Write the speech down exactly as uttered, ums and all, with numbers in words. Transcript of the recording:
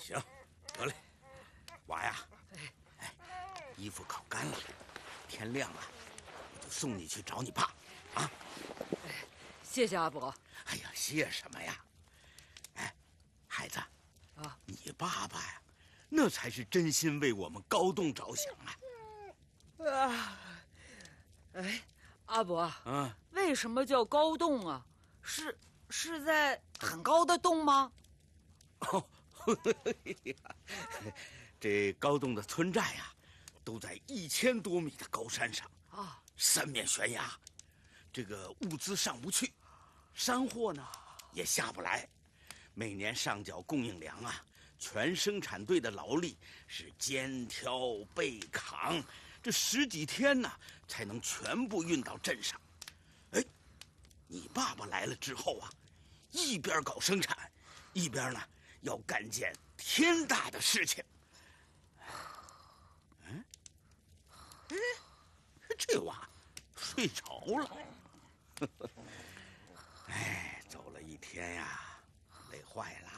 行，得嘞，娃呀，哎，衣服烤干了，天亮了，我就送你去找你爸，啊！ 哎，谢谢阿伯。 哎呀，谢什么呀？哎，孩子，啊，你爸爸呀，那才是真心为我们高栋着想啊！ 啊，哎，阿伯， 嗯， 为什么叫高洞啊？是是在很高的洞吗？ 哦，这高洞的村寨呀、啊，都在一千多米的高山上啊，三面悬崖，这个物资上不去，山货呢也下不来，每年上缴供应粮啊，全生产队的劳力是肩挑背扛，这十几天呢才能全部运到镇上。哎，你爸爸来了之后啊，一边搞生产，一边呢要干件天大的事情。嗯，哎，这娃睡着了。哎，走了一天呀，累坏了。